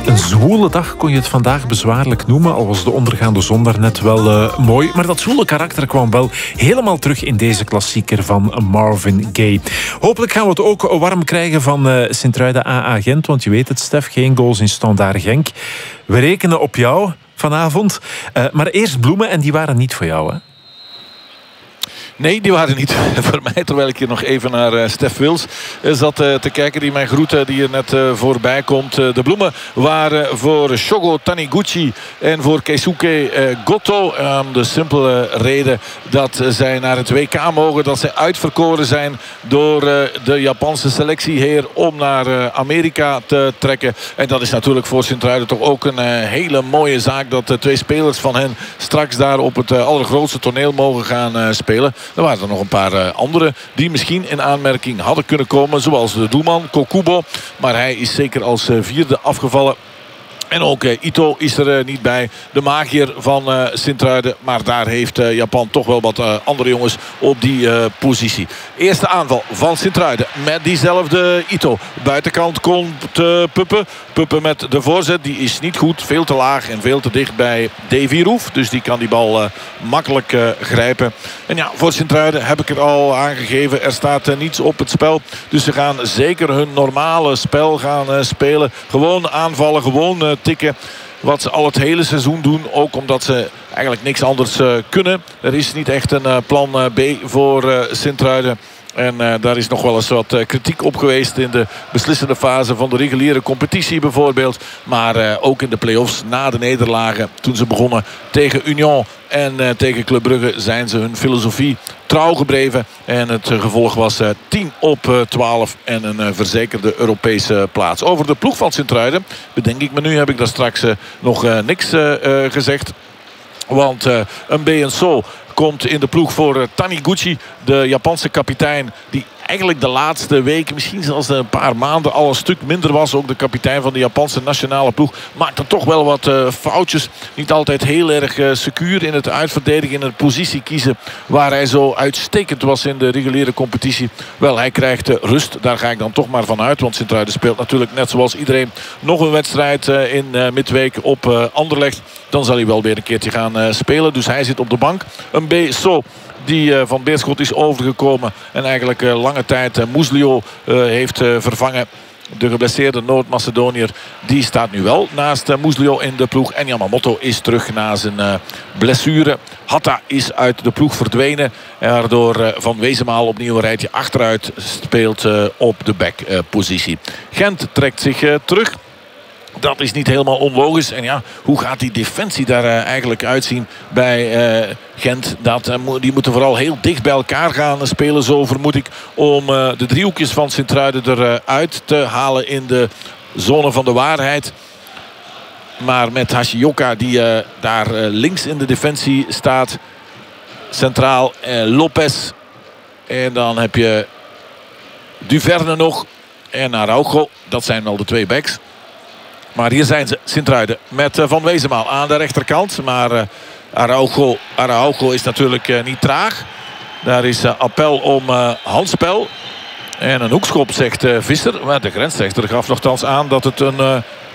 Een zwoele dag kon je het vandaag bezwaarlijk noemen, al was de ondergaande zon daarnet wel mooi. Maar dat zwoele karakter kwam wel helemaal terug in deze klassieker van Marvin Gaye. Hopelijk gaan we het ook warm krijgen van Sint-Truiden AA Gent, want je weet het, Stef, geen goals in Standaard Genk. We rekenen op jou vanavond. Maar eerst bloemen en die waren niet voor jou, hè? Nee, die waren niet voor mij. Terwijl ik hier nog even naar Stef Wils zat te kijken. Die mijn groeten die hier net voorbij komt. De bloemen waren voor Shogo Taniguchi en voor Keisuke Goto. De simpele reden dat zij naar het WK mogen. Dat zij uitverkoren zijn door de Japanse selectieheer om naar Amerika te trekken. En dat is natuurlijk voor Sint-Truiden toch ook een hele mooie zaak. Dat twee spelers van hen straks daar op het allergrootste toneel mogen gaan spelen. Er waren er nog een paar anderen die misschien in aanmerking hadden kunnen komen. Zoals de doelman Kokubo. Maar hij is zeker als vierde afgevallen. En ook Ito is er niet bij. De magier van Sint-Truiden. Maar daar heeft Japan toch wel wat andere jongens op die positie. Eerste aanval van Sint-Truiden. Met diezelfde Ito. Buitenkant komt Puppen. Puppen met de voorzet. Die is niet goed. Veel te laag en veel te dicht bij Davy Roef. Dus die kan die bal makkelijk grijpen. En ja, voor Sint-Truiden heb ik er al aangegeven. Er staat niets op het spel. Dus ze gaan zeker hun normale spel gaan spelen. Gewoon aanvallen. Gewoon tikken. Wat ze al het hele seizoen doen. Ook omdat ze eigenlijk niks anders kunnen. Er is niet echt een plan B voor Sint-Truiden. En daar is nog wel eens wat kritiek op geweest in de beslissende fase van de reguliere competitie bijvoorbeeld. Maar ook in de play-offs na de nederlagen toen ze begonnen tegen Union en tegen Club Brugge zijn ze hun filosofie trouw gebleven. En het gevolg was 10-12 en een verzekerde Europese plaats. Over de ploeg van Sint-Truiden bedenk ik me nu, heb ik daar straks nog niks gezegd. Want een BNSO komt in de ploeg voor Taniguchi, de Japanse kapitein, die eigenlijk de laatste weken, misschien zelfs een paar maanden, al een stuk minder was. Ook de kapitein van de Japanse nationale ploeg maakte toch wel wat foutjes. Niet altijd heel erg secuur in het uitverdedigen, in het positie kiezen waar hij zo uitstekend was in de reguliere competitie. Wel, hij krijgt rust. Daar ga ik dan toch maar van uit. Want Sint-Truiden speelt natuurlijk net zoals iedereen nog een wedstrijd in midweek op Anderlecht. Dan zal hij wel weer een keertje gaan spelen. Dus hij zit op de bank. Een B.So. die van Beerschot is overgekomen. En eigenlijk lange tijd Muslio heeft vervangen. De geblesseerde Noord-Macedoniër, die staat nu wel naast Muslio in de ploeg. En Yamamoto is terug na zijn blessure. Hatta is uit de ploeg verdwenen. Waardoor Van Wezenmaal opnieuw een rijtje achteruit speelt op de backpositie. Gent trekt zich terug. Dat is niet helemaal onlogisch. En ja, hoe gaat die defensie daar eigenlijk uitzien bij Gent? Die moeten vooral heel dicht bij elkaar gaan spelen, zo vermoed ik. Om de driehoekjes van Sint-Truiden eruit te halen in de zone van de waarheid. Maar met Hashioka die daar links in de defensie staat. Centraal Lopez. En dan heb je Duverne nog. En Araujo. Dat zijn wel de twee backs. Maar hier zijn ze, Sint-Truiden, met Van Wezenmaal aan de rechterkant. Maar Araujo is natuurlijk niet traag. Daar is appel om handspel. En een hoekschop, zegt Visser. Maar de grensrechter gaf nogthans aan dat het een